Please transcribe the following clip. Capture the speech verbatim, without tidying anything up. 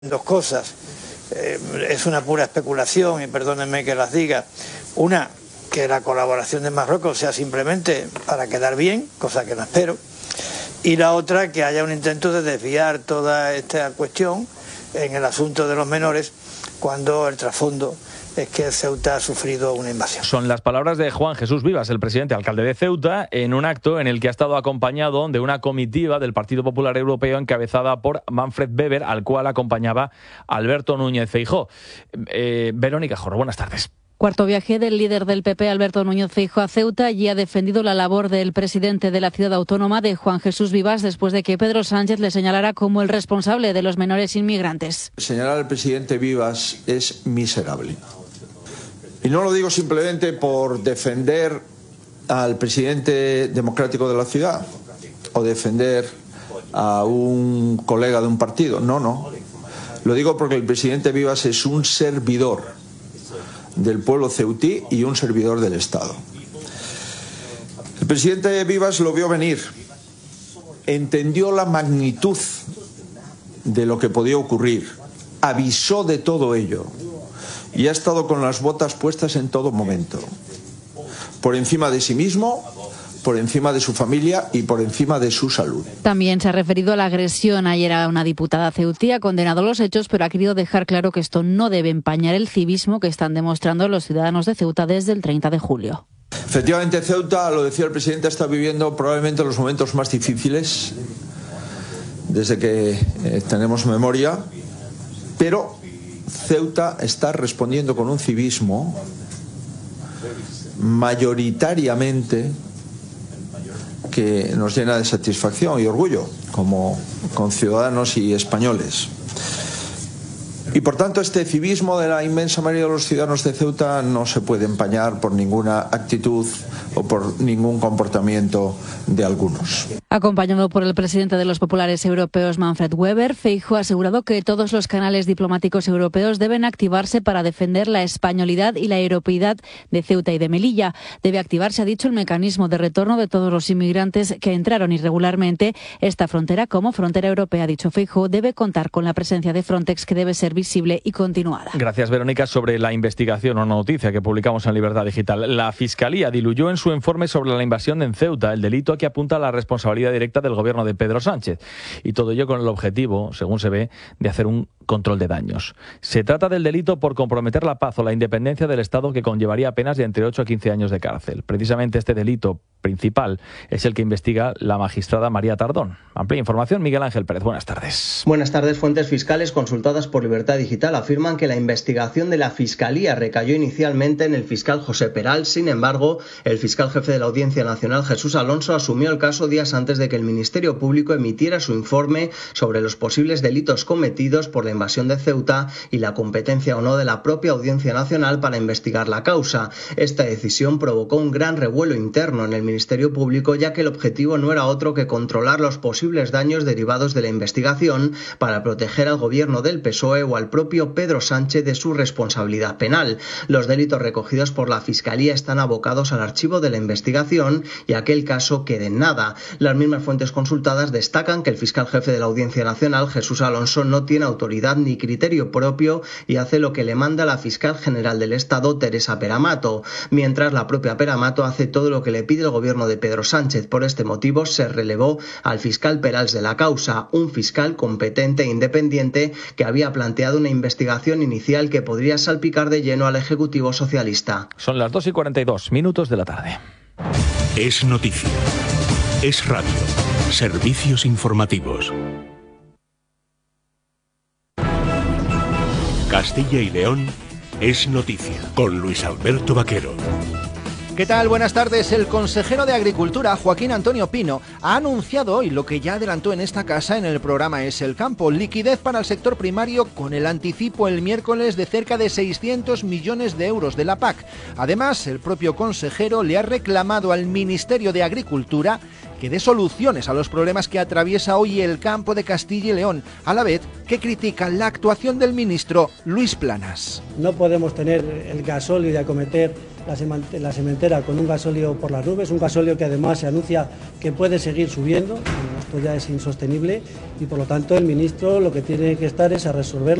Dos cosas, eh, es una pura especulación y perdónenme que las diga. Una, que la colaboración de Marruecos sea simplemente para quedar bien, cosa que no espero. Y la otra, que haya un intento de desviar toda esta cuestión en el asunto de los menores, cuando el trasfondo es que Ceuta ha sufrido una invasión. Son las palabras de Juan Jesús Vivas, el presidente alcalde de Ceuta, en un acto en el que ha estado acompañado de una comitiva del Partido Popular Europeo encabezada por Manfred Weber, al cual acompañaba Alberto Núñez Feijóo. Eh, Verónica Jorro, buenas tardes. Cuarto viaje del líder del P P, Alberto Núñez Feijóo, a Ceuta, y ha defendido la labor del presidente de la ciudad autónoma, de Juan Jesús Vivas, después de que Pedro Sánchez le señalara como el responsable de los menores inmigrantes. Señalar al presidente Vivas es miserable. Y no lo digo simplemente por defender al presidente democrático de la ciudad o defender a un colega de un partido. No, no. Lo digo porque el presidente Vivas es un servidor del pueblo ceutí y un servidor del Estado. El presidente Vivas lo vio venir, entendió la magnitud de lo que podía ocurrir, avisó de todo ello y ha estado con las botas puestas en todo momento, por encima de sí mismo, por encima de su familia y por encima de su salud. También se ha referido a la agresión ayer a una diputada ceutí, ha condenado los hechos, pero ha querido dejar claro que esto no debe empañar el civismo que están demostrando los ciudadanos de Ceuta desde el treinta de julio. Efectivamente, Ceuta, lo decía el presidente, está viviendo probablemente los momentos más difíciles desde que eh, tenemos memoria, pero Ceuta está respondiendo con un civismo mayoritariamente que nos llena de satisfacción y orgullo como conciudadanos y españoles. Y por tanto este civismo de la inmensa mayoría de los ciudadanos de Ceuta no se puede empañar por ninguna actitud o por ningún comportamiento de algunos. Acompañado por el presidente de los populares europeos, Manfred Weber, Feijóo ha asegurado que todos los canales diplomáticos europeos deben activarse para defender la españolidad y la europeidad de Ceuta y de Melilla. Debe activarse, ha dicho, el mecanismo de retorno de todos los inmigrantes que entraron irregularmente. Esta frontera, como frontera europea, ha dicho Feijóo, debe contar con la presencia de Frontex, que debe ser visible y continuada. Gracias, Verónica. Sobre la investigación o noticia que publicamos en Libertad Digital, la Fiscalía diluyó en su informe sobre la invasión en Ceuta el delito que apunta a la responsabilidad directa del gobierno de Pedro Sánchez, y todo ello con el objetivo, según se ve, de hacer un control de daños. Se trata del delito por comprometer la paz o la independencia del Estado, que conllevaría penas de entre ocho a quince años de cárcel. Precisamente este delito principal es el que investiga la magistrada María Tardón. Amplia información, Miguel Ángel Pérez. Buenas tardes. Buenas tardes. Fuentes fiscales consultadas por Libertad Digital afirman que la investigación de la Fiscalía recayó inicialmente en el fiscal José Peral. Sin embargo, el fiscal jefe de la Audiencia Nacional, Jesús Alonso, asumió el caso días antes de que el Ministerio Público emitiera su informe sobre los posibles delitos cometidos por la invasión de Ceuta y la competencia o no de la propia Audiencia Nacional para investigar la causa. Esta decisión provocó un gran revuelo interno en el Ministerio Público, ya que el objetivo no era otro que controlar los posibles daños derivados de la investigación para proteger al gobierno del P S O E o al propio Pedro Sánchez de su responsabilidad penal. Los delitos recogidos por la Fiscalía están abocados al archivo de la investigación y aquel caso quede en nada. Las mismas fuentes consultadas destacan que el fiscal jefe de la Audiencia Nacional, Jesús Alonso, no tiene autoridad ni criterio propio y hace lo que le manda la fiscal general del Estado, Teresa Peramato, mientras la propia Peramato hace todo lo que le pide el gobierno de Pedro Sánchez. Por este motivo se relevó al fiscal Perals de la causa, un fiscal competente e independiente que había planteado una investigación inicial que podría salpicar de lleno al Ejecutivo socialista. Son las dos y cuarenta y dos minutos de la tarde. Es noticia. Es radio. Servicios informativos. Castilla y León es noticia con Luis Alberto Vaquero. ¿Qué tal? Buenas tardes. El consejero de Agricultura, Joaquín Antonio Pino, ha anunciado hoy lo que ya adelantó en esta casa en el programa Es el Campo: liquidez para el sector primario con el anticipo el miércoles de cerca de seiscientos millones de euros de la P A C. Además, el propio consejero le ha reclamado al Ministerio de Agricultura que dé soluciones a los problemas que atraviesa hoy el campo de Castilla y León, a la vez que critican la actuación del ministro Luis Planas. No podemos tener el gasóleo de acometer la sementera con un gasóleo por las nubes, un gasóleo que además se anuncia que puede seguir subiendo. esto ya es insostenible y por lo tanto el ministro lo que tiene que estar es a resolver